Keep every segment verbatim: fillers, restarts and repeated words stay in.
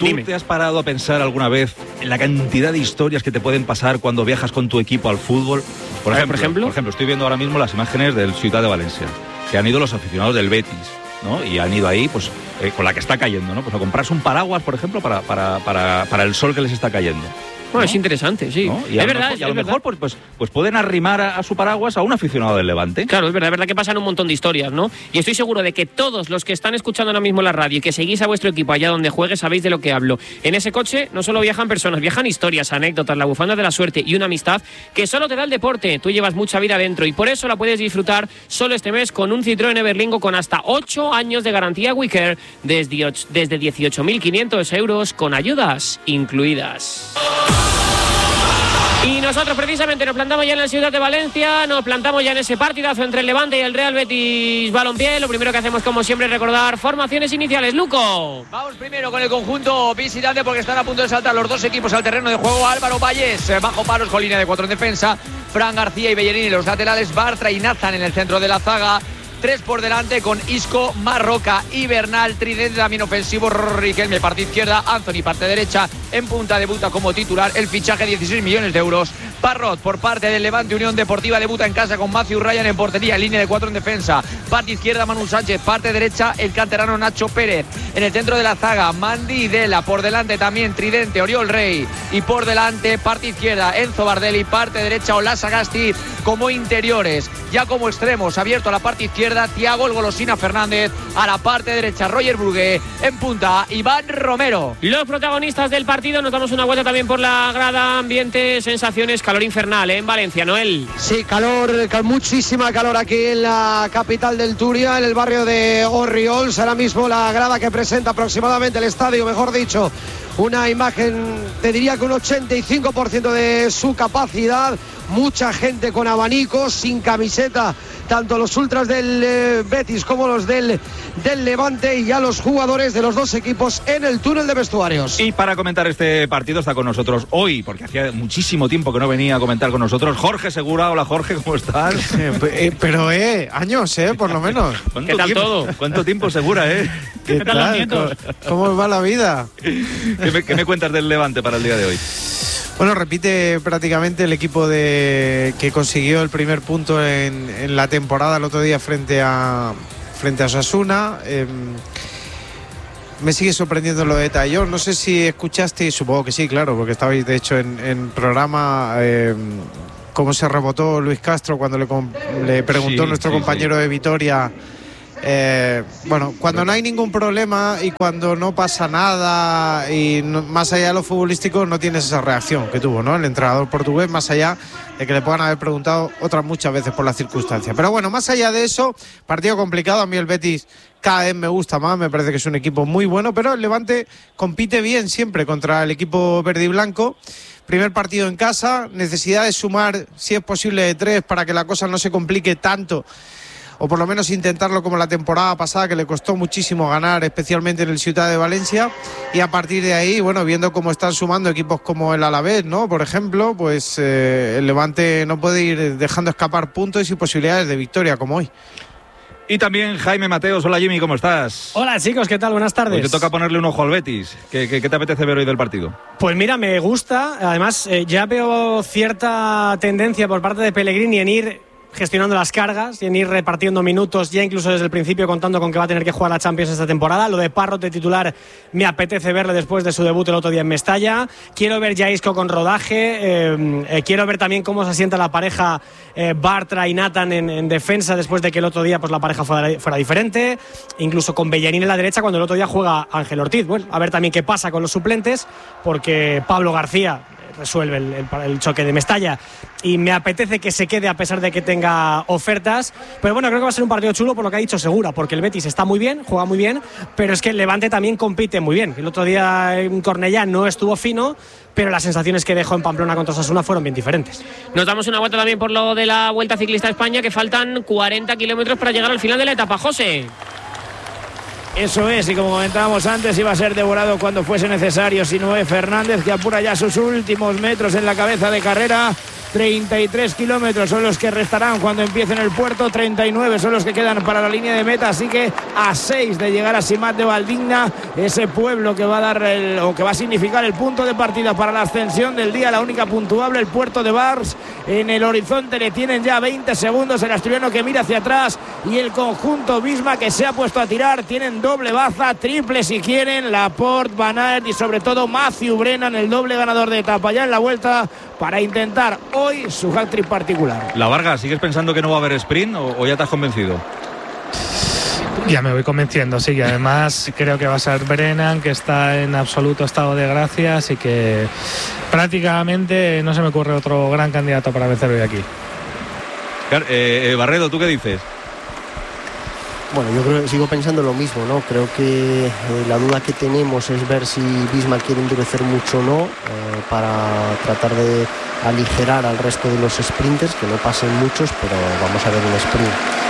¿Tú Dime. te has parado a pensar alguna vez en la cantidad de historias que te pueden pasar cuando viajas con tu equipo al fútbol? Por A ver, ejemplo, por ejemplo. por ejemplo, estoy viendo ahora mismo las imágenes del Ciutat de Valencia, que han ido los aficionados del Betis, ¿no? Y han ido ahí, pues, eh, con la que está cayendo, ¿no? Pues a comprarse un paraguas, por ejemplo, para, para, para, para el sol que les está cayendo. Bueno, ¿no? es interesante, sí. ¿No? Y es a verdad, lo mejor, y a es lo verdad. mejor pues, pues, pues pueden arrimar a, a su paraguas a un aficionado del Levante. Claro, es verdad, es verdad que pasan un montón de historias, ¿no? Y estoy seguro de que todos los que están escuchando ahora mismo la radio y que seguís a vuestro equipo allá donde juegue, sabéis de lo que hablo. En ese coche no solo viajan personas, viajan historias, anécdotas, la bufanda de la suerte y una amistad que solo te da el deporte. Tú llevas mucha vida dentro y por eso la puedes disfrutar solo este mes con un Citroën Everlingo con hasta ocho años de garantía WeCare desde, desde dieciocho mil quinientos euros con ayudas incluidas. Y nosotros precisamente nos plantamos ya en la ciudad de Valencia, nos plantamos ya en ese partidazo entre el Levante y el Real Betis Balompié. Lo primero que hacemos, como siempre, es recordar formaciones iniciales. Luco. Vamos primero con el conjunto visitante porque están a punto de saltar los dos equipos al terreno de juego. Álvaro Valles bajo palos con línea de cuatro en defensa. Fran García y Bellerín en los laterales. Bartra y Nathan en el centro de la zaga. Tres por delante con Isco, Marroca y Bernal. Tridente también ofensivo. Riquelme parte izquierda, Anthony parte derecha. En punta debuta como titular. El fichaje dieciséis millones de euros. Parrot por parte del Levante Unión Deportiva debuta en casa con Matthew Ryan en portería, línea de cuatro en defensa. Parte izquierda Manu Sánchez, parte derecha el canterano Nacho Pérez. En el centro de la zaga Mandy Dela, por delante también Tridente, Oriol Rey. Y por delante parte izquierda Enzo Bardelli, parte derecha Ola Sagasti como interiores. Ya como extremos, abierto a la parte izquierda Thiago el Golosina Fernández, a la parte derecha Roger Brugué, en punta Iván Romero. Los protagonistas del partido, nos damos una vuelta también por la grada, ambiente, sensaciones, calor infernal, ¿eh? En Valencia, Noel. Sí, calor, cal, muchísima calor aquí en la capital del Turia, en el barrio de Orriols. Ahora mismo la grada que presenta aproximadamente el estadio, mejor dicho, una imagen, te diría que un ochenta y cinco por ciento de su capacidad. Mucha gente con abanicos, sin camiseta, tanto los ultras del eh, Betis como los del, del Levante, y ya los jugadores de los dos equipos en el túnel de vestuarios. Y para comentar este partido está con nosotros hoy, porque hacía muchísimo tiempo que no venía a comentar con nosotros, Jorge Segura. Hola Jorge, ¿cómo estás? eh, pero eh, años, eh, por lo menos. ¿Qué tal tiempo, todo? ¿Cuánto tiempo, Segura, eh? ¿Qué, ¿Qué tal los nietos? ¿Cómo, ¿Cómo va la vida? ¿Qué me, ¿Qué me cuentas del Levante para el día de hoy? Bueno, repite prácticamente el equipo de que consiguió el primer punto en, en la temporada el otro día frente a frente a Osasuna. Eh, me sigue sorprendiendo lo de Taillon. No sé si escuchaste, supongo que sí, claro, porque estabais de hecho en, en programa, eh, cómo se rebotó Luis Castro cuando le, le preguntó sí, nuestro sí, compañero sí. de Vitoria. Eh, bueno, cuando no hay ningún problema y cuando no pasa nada y no, más allá de lo futbolístico, no tienes esa reacción que tuvo, ¿no? El entrenador portugués, más allá de que le puedan haber preguntado otras muchas veces por las circunstancias. Pero bueno, más allá de eso, partido complicado. A mí el Betis cada vez me gusta más, me parece que es un equipo muy bueno, pero el Levante compite bien siempre contra el equipo verde y blanco. Primer partido en casa, necesidad de sumar, si es posible, de tres para que la cosa no se complique tanto, o por lo menos intentarlo como la temporada pasada, que le costó muchísimo ganar, especialmente en el Ciutat de Valencia. Y a partir de ahí, bueno, viendo cómo están sumando equipos como el Alavés, ¿no? Por ejemplo, pues eh, el Levante no puede ir dejando escapar puntos y posibilidades de victoria como hoy. Y también Jaime Mateos. Hola Jimmy, ¿cómo estás? Hola chicos, ¿qué tal? Buenas tardes. Hoy te toca ponerle un ojo al Betis. ¿Qué, qué, qué te apetece ver hoy del partido? Pues mira, me gusta. Además, eh, ya veo cierta tendencia por parte de Pellegrini en ir gestionando las cargas y en ir repartiendo minutos, ya incluso desde el principio contando con que va a tener que jugar la Champions esta temporada. Lo de Parrot de titular me apetece verle después de su debut el otro día en Mestalla. Quiero ver ya a Isco con rodaje, eh, eh, quiero ver también cómo se asienta la pareja eh, Bartra y Nathan en, en defensa después de que el otro día pues la pareja fuera, fuera diferente, incluso con Bellerín en la derecha cuando el otro día juega Ángel Ortiz. Bueno, a ver también qué pasa con los suplentes, porque Pablo García resuelve el, el, el choque de Mestalla y me apetece que se quede a pesar de que tenga ofertas, pero bueno, creo que va a ser un partido chulo por lo que ha dicho Segura, porque el Betis está muy bien, juega muy bien, pero es que el Levante también compite muy bien. El otro día en Cornellá no estuvo fino, pero las sensaciones que dejó en Pamplona contra Osasuna fueron bien diferentes. Nos damos una vuelta también por lo de la Vuelta Ciclista a España, que faltan cuarenta kilómetros para llegar al final de la etapa. José. Eso es, y como comentábamos antes, iba a ser devorado cuando fuese necesario. Sinué Fernández, que apura ya sus últimos metros en la cabeza de carrera. treinta y tres kilómetros son los que restarán cuando empiece en el puerto, treinta y nueve son los que quedan para la línea de meta, así que a seis de llegar a Simat de Valdigna, ese pueblo que va a dar el, o que va a significar el punto de partida para la ascensión del día, la única puntuable, el puerto de Bars. En el horizonte le tienen ya veinte segundos, el asturiano que mira hacia atrás y el conjunto Visma que se ha puesto a tirar, tienen doble baza, triple si quieren, Laporte, Van Aert y sobre todo Matthew Brennan, el doble ganador de etapa ya en la vuelta, para intentar hoy su hat-trick particular. La Vargas, ¿sigues pensando que no va a haber sprint o, o ya te has convencido? Ya me voy convenciendo, sí, y además creo que va a ser Brennan, que está en absoluto estado de gracia, así que prácticamente no se me ocurre otro gran candidato para vencer hoy aquí. Eh, eh, Barredo, ¿tú qué dices? Bueno, yo creo, sigo pensando lo mismo, ¿no? Creo que eh, la duda que tenemos es ver si Visma quiere endurecer mucho o no, eh, para tratar de aligerar al resto de los sprinters, que no pasen muchos, pero vamos a ver un sprint.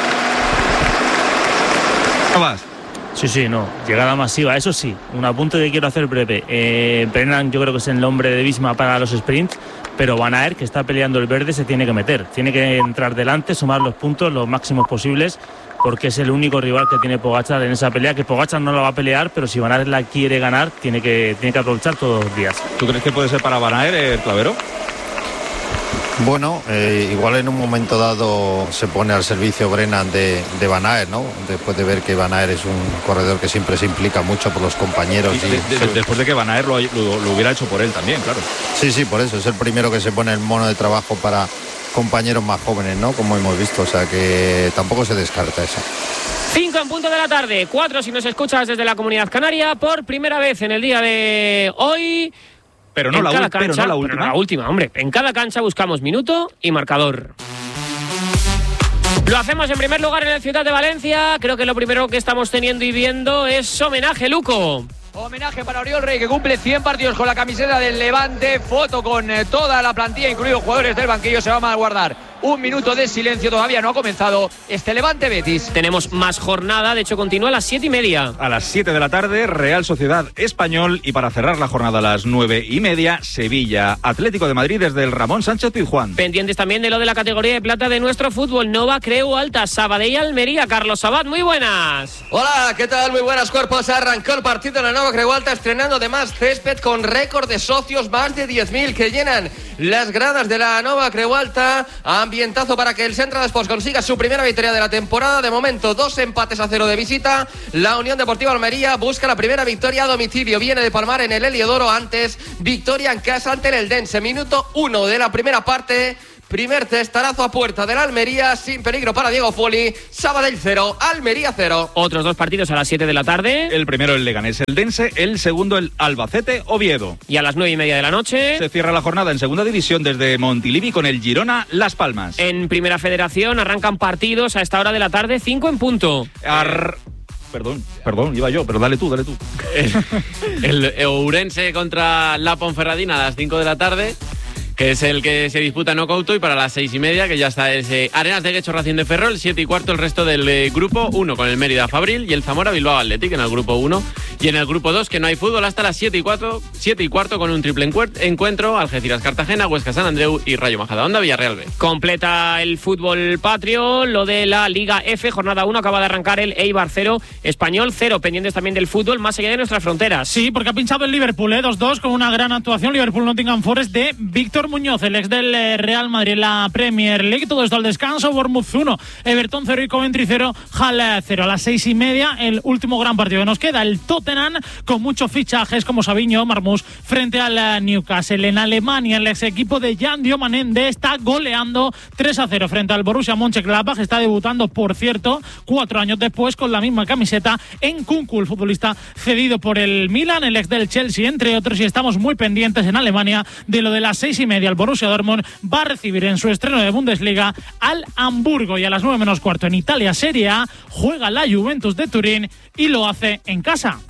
¿Cómo vas? Sí, sí, no, llegada masiva, eso sí, un apunte que quiero hacer breve. Eh, Brennan yo creo que es el nombre de Visma para los sprints, pero Van Aert, que está peleando el verde, se tiene que meter, tiene que entrar delante, sumar los puntos los máximos posibles, porque es el único rival que tiene Pogačar en esa pelea, que Pogačar no la va a pelear, pero si Van Aert la quiere ganar, tiene que, tiene que aprovechar todos los días. ¿Tú crees que puede ser para Van Aert el clavero? Bueno, eh, igual en un momento dado se pone al servicio Brennan de, de Van Aert, ¿no? Después de ver que Van Aert es un corredor que siempre se implica mucho por los compañeros. Y y de, de, después de que Van Aert lo, lo, lo hubiera hecho por él también, claro. Sí, sí, por eso. Es el primero que se pone el mono de trabajo para compañeros más jóvenes, ¿no? Como hemos visto, o sea que tampoco se descarta eso. cinco en punto de la tarde, cuatro si nos escuchas desde la Comunidad Canaria, por primera vez en el día de hoy. Pero no, la, cancha, pero no la última. Pero no la última, hombre. En cada cancha buscamos minuto y marcador. Lo hacemos en primer lugar en el Ciudad de Valencia. Creo que lo primero que estamos teniendo y viendo es homenaje, Luco. Homenaje para Oriol Rey, que cumple cien partidos con la camiseta del Levante. Foto con eh, toda la plantilla, incluidos jugadores del banquillo. Se va a guardar un minuto de silencio, todavía no ha comenzado este Levante Betis. Tenemos más jornada, de hecho continúa a las siete y media. A las siete de la tarde, Real Sociedad Español, y para cerrar la jornada a las nueve y media, Sevilla Atlético de Madrid desde el Ramón Sánchez Pizjuán. Pendientes también de lo de la categoría de plata de nuestro fútbol, Nova Creu Alta, Sabadell Almería. Carlos Sabat, muy buenas. Hola, ¿qué tal? Muy buenas, cuerpos. Arrancó el partido en la Nova Creu Alta, estrenando además césped con récord de socios, más de diez mil que llenan las gradas de la Nova Creu Alta. Ambientazo para que el Central Sports consiga su primera victoria de la temporada. De momento, dos empates a cero de visita. La Unión Deportiva Almería busca la primera victoria a domicilio. Viene de palmar en el Heliodoro antes. Victoria en casa ante el Eldense. Minuto uno de la primera parte. Primer testarazo a puerta de la Almería, sin peligro para Diego Foli. Sabadell cero, Almería cero. Otros dos partidos a las siete de la tarde. El primero el Leganés Eldense, el segundo el Albacete Oviedo. Y a las nueve y media de la noche se cierra la jornada en segunda división desde Montilivi con el Girona Las Palmas. En Primera Federación arrancan partidos a esta hora de la tarde, cinco en punto. Ar... Perdón, perdón, iba yo, pero dale tú, dale tú. El, el Ourense contra la Ponferradina a las cinco de la tarde, que es el que se disputa no Couto, y para las seis y media, que ya está ese Arenas de Guecho Racing de Ferrol, siete y cuarto el resto del eh, grupo uno, con el Mérida Fabril y el Zamora Bilbao Athletic en el grupo uno, y en el grupo dos, que no hay fútbol hasta las siete y cuarto, siete y cuarto con un triple encuentro, Algeciras Cartagena, Huesca San Andreu y Rayo Majadahonda Villarreal B. Completa el fútbol patrio, lo de la Liga F, jornada uno, acaba de arrancar el Eibar cero, Español cero, pendientes también del fútbol más allá de nuestras fronteras. Sí, porque ha pinchado el Liverpool, ¿eh? dos dos, con una gran actuación, Liverpool-Nottingham Forest de Víctor Muñoz, el ex del Real Madrid en la Premier League. Todo esto al descanso, Bournemouth uno, Everton cero y Coventry cero, Hull cero. A las seis y media, el último gran partido que nos queda, el Tottenham, con muchos fichajes como Savinho, Marmoush, frente al Newcastle. En Alemania, el ex equipo de Jan Diomandé está goleando tres a cero frente al Borussia Mönchengladbach. Está debutando, por cierto, cuatro años después con la misma camiseta en Kunku, el futbolista cedido por el Milan, el ex del Chelsea, entre otros. Y estamos muy pendientes en Alemania de lo de las seis y media. El Borussia Dortmund va a recibir en su estreno de Bundesliga al Hamburgo, y a las nueve menos cuarto en Italia Serie A juega la Juventus de Turín y lo hace en casa frente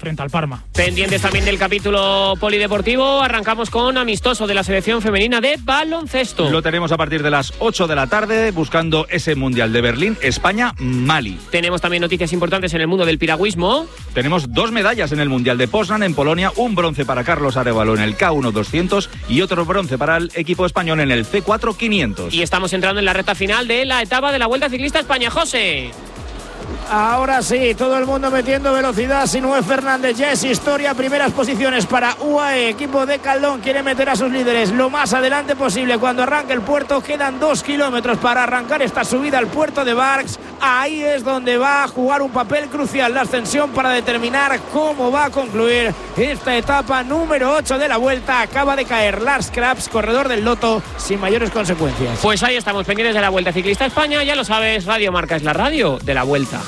frente al Parma. Pendientes también del capítulo polideportivo, arrancamos con amistoso de la selección femenina de baloncesto. Lo tenemos a partir de las ocho de la tarde, buscando ese Mundial de Berlín, España-Mali. Tenemos también noticias importantes en el mundo del piragüismo. Tenemos dos medallas en el Mundial de Poznan en Polonia, un bronce para Carlos Arévalo en el K uno doscientos y otro bronce para el equipo español en el C cuatro quinientos. Y estamos entrando en la recta final de la etapa de la Vuelta Ciclista España. José. Ahora sí, todo el mundo metiendo velocidad. Sinué Fernández ya es historia. Primeras posiciones para U A E. Equipo de Caldón quiere meter a sus líderes lo más adelante posible. Cuando arranque el puerto, quedan dos kilómetros para arrancar esta subida al puerto de Barx. Ahí es donde va a jugar un papel crucial la ascensión para determinar cómo va a concluir esta etapa número ocho de la Vuelta. Acaba de caer Lars Krabs, corredor del Lotto, sin mayores consecuencias. Pues ahí estamos, pendientes de la Vuelta Ciclista España. Ya lo sabes, Radio Marca es la radio de la Vuelta.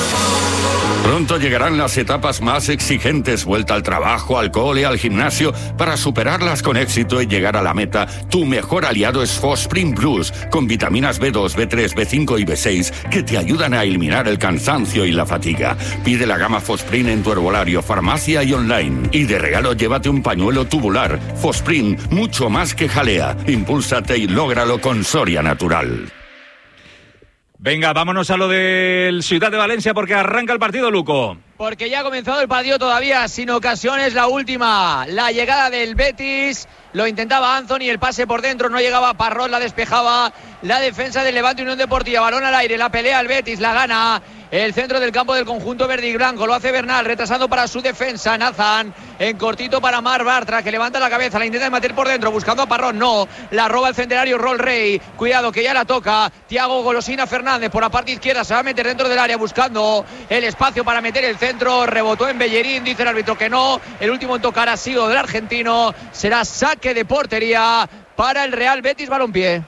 Pronto llegarán las etapas más exigentes, vuelta al trabajo, al cole, al gimnasio. Para superarlas con éxito y llegar a la meta, tu mejor aliado es Fosprint Plus, con vitaminas B dos, B tres, B cinco y B seis que te ayudan a eliminar el cansancio y la fatiga. Pide la gama Fosprint en tu herbolario, farmacia y online. Y de regalo llévate un pañuelo tubular. Fosprint, mucho más que jalea. Impúlsate y lógralo con Soria Natural. Venga, vámonos a lo del Ciutat de Valencia porque arranca el partido, Luco. Porque ya ha comenzado el partido todavía sin ocasiones, la última, la llegada del Betis, lo intentaba Anthony, el pase por dentro, no llegaba Parrot, la despejaba la defensa del Levante Unión Deportiva, balón al aire, la pelea el Betis, la gana el centro del campo del conjunto verde y blanco, lo hace Bernal, retrasando para su defensa, Nathan, en cortito para Mar Bartra, que levanta la cabeza, la intenta meter por dentro, buscando a Parrot, no, la roba el centenario Roll Rey, cuidado que ya la toca, Thiago Golosina Fernández por la parte izquierda, se va a meter dentro del área buscando el espacio para meter el centro, rebotó en Bellerín, dice el árbitro que no, el último en tocar ha sido del argentino, será saque de portería para el Real Betis Balompié.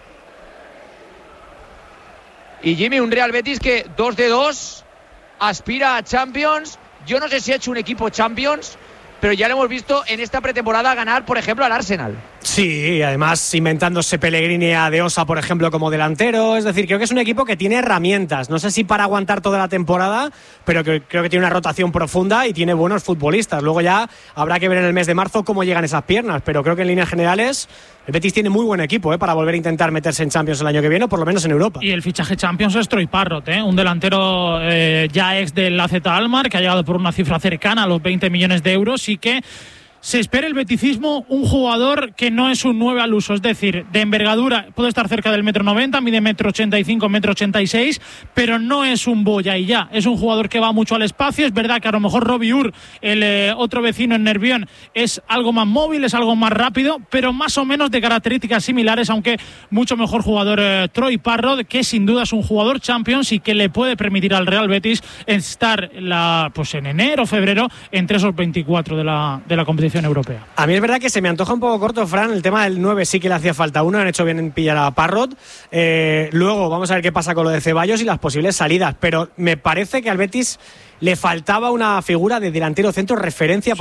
Y Jimmy, un Real Betis que dos de dos aspira a Champions. Yo no sé si ha hecho un equipo Champions, pero ya lo hemos visto en esta pretemporada ganar, por ejemplo, al Arsenal. Sí, además inventándose Pellegrini a De Osa, por ejemplo, como delantero. Es decir, creo que es un equipo que tiene herramientas. No sé si para aguantar toda la temporada, pero que, creo que tiene una rotación profunda y tiene buenos futbolistas. Luego ya habrá que ver en el mes de marzo cómo llegan esas piernas, pero creo que en líneas generales el Betis tiene muy buen equipo ¿eh? para volver a intentar meterse en Champions el año que viene, o por lo menos en Europa. Y el fichaje Champions es Troy Parrott, ¿eh? un delantero eh, ya ex del A Z Alkmaar, que ha llegado por una cifra cercana a los veinte millones de euros y que se espera el beticismo, un jugador que no es un nueve al uso, es decir, de envergadura puede estar cerca del metro noventa, mide metro ochenta y cinco, metro ochenta y seis, pero no es un boya y ya, es un jugador que va mucho al espacio. Es verdad que a lo mejor Robbie Ur, el eh, otro vecino en Nervión, es algo más móvil, es algo más rápido, pero más o menos de características similares, aunque mucho mejor jugador eh, Troy Parrott, que sin duda es un jugador Champions y que le puede permitir al Real Betis estar la, pues en enero o febrero entre esos veinticuatro de la, de la competición europea. A mí es verdad que se me antoja un poco corto, Fran, el tema del nueve sí que le hacía falta uno, han hecho bien en pillar a Parrott. Eh, luego vamos a ver qué pasa con lo de Ceballos y las posibles salidas, pero me parece que al Betis le faltaba una figura de delantero centro referencia.